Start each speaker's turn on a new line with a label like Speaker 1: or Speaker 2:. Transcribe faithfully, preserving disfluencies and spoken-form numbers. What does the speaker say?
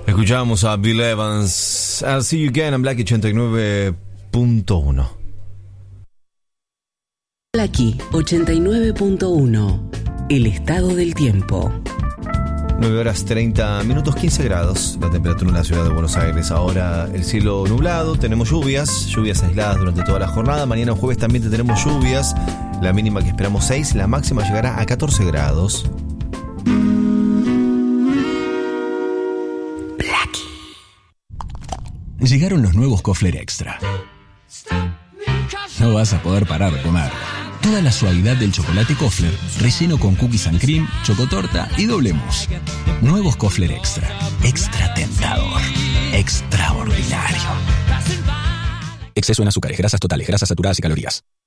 Speaker 1: Escuchamos a Bill Evans. I'll see you again en Blackie ochenta y nueve punto uno.
Speaker 2: Blackie ochenta y nueve punto uno. El estado del tiempo.
Speaker 1: nueve horas treinta minutos, quince grados la temperatura en la ciudad de Buenos Aires. Ahora el cielo nublado, tenemos lluvias, lluvias aisladas durante toda la jornada. Mañana jueves también tendremos lluvias. La mínima que esperamos seis, la máxima llegará a catorce grados.
Speaker 2: Blackie.
Speaker 3: Llegaron los nuevos Kofler Extra. No vas a poder parar de comer. Toda la suavidad del chocolate Kofler, relleno con cookies and cream, chocotorta y doble mousse. Nuevos Kofler Extra. Extra tentador. Extraordinario. Exceso en azúcares, grasas totales, grasas saturadas y calorías.